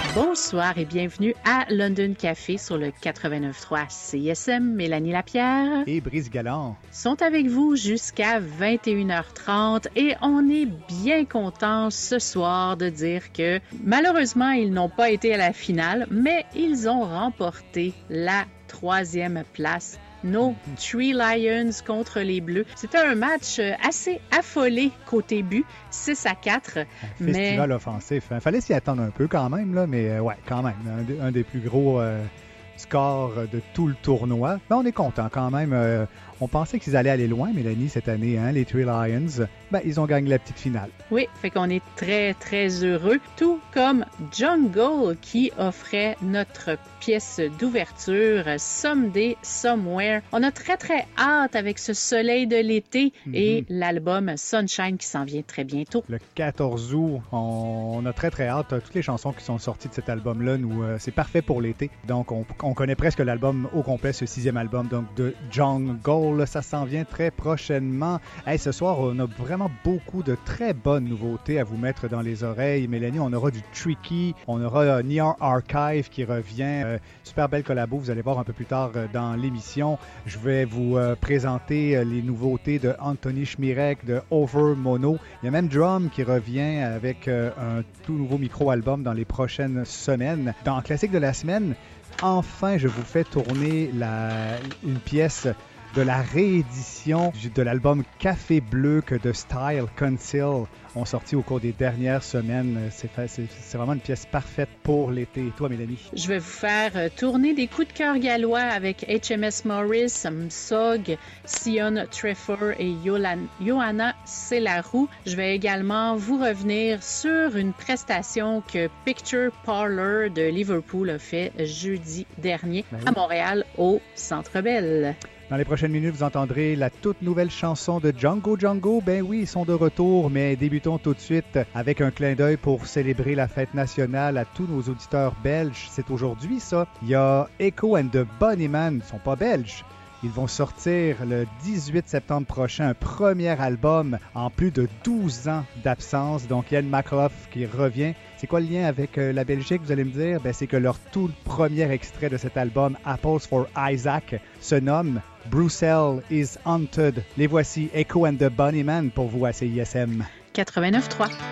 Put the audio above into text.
Bonsoir et bienvenue à London Café sur le 89.3 CISM. Mélanie Lapierre et Brice Galland sont avec vous jusqu'à 21h30 et on est bien content ce soir de dire que malheureusement ils n'ont pas été à la finale, mais ils ont remporté la 3e place. Nos Three Lions contre les Bleus. C'était un match assez affolé côté but, 6-4. Festival offensif. Il fallait s'y attendre un peu quand même, là, mais ouais, quand même. Un des plus gros scores de tout le tournoi. Mais on est content quand même. On pensait qu'ils allaient aller loin, Mélanie, cette année, hein, les Three Lions. Ils ont gagné la petite finale. Oui, fait qu'on est très, très heureux. Tout comme Jungle qui offrait notre pièce d'ouverture, Someday, Somewhere. On a très, très hâte avec ce soleil de l'été et l'album Sunshine qui s'en vient très bientôt. Le 14 août, on a très, très hâte. Toutes les chansons qui sont sorties de cet album-là, c'est parfait pour l'été. Donc, on connaît presque l'album au complet, ce 6e album donc de Jungle. Ça s'en vient très prochainement. Hey, ce soir, on a vraiment beaucoup de très bonnes nouveautés à vous mettre dans les oreilles. Mélanie, on aura du Tricky, on aura Neon Archive qui revient. Super belle collabo, vous allez voir un peu plus tard dans l'émission. Je vais vous présenter les nouveautés de Anthony Schmirek, de Over Mono. Il y a même Drum qui revient avec un tout nouveau micro-album dans les prochaines semaines. Dans Classique de la semaine, enfin, je vous fais tourner une pièce de la réédition de l'album Café Bleu que The Style Council ont sorti au cours des dernières semaines. C'est vraiment une pièce parfaite pour l'été. Et toi, Mélanie? Je vais vous faire tourner des coups de cœur gallois avec HMS Morris, Msog, Sion Treffer et Johanna Selarou. Je vais également vous revenir sur une prestation que Picture Parlour de Liverpool a fait jeudi dernier à Montréal au Centre Bell. Dans les prochaines minutes, vous entendrez la toute nouvelle chanson de Django Django. Ben oui, ils sont de retour, mais débutons tout de suite avec un clin d'œil pour célébrer la fête nationale à tous nos auditeurs belges. C'est aujourd'hui, ça. Il y a Echo and the Bunnymen, ils ne sont pas belges. Ils vont sortir le 18 septembre prochain un premier album en plus de 12 ans d'absence. Donc, Ian McLaughlin qui revient. C'est quoi le lien avec la Belgique, vous allez me dire? C'est que leur tout premier extrait de cet album, Apples for Isaac, se nomme Bruxelles is Haunted. Les voici, Echo and the Bunnymen, pour vous à CISM 89.3.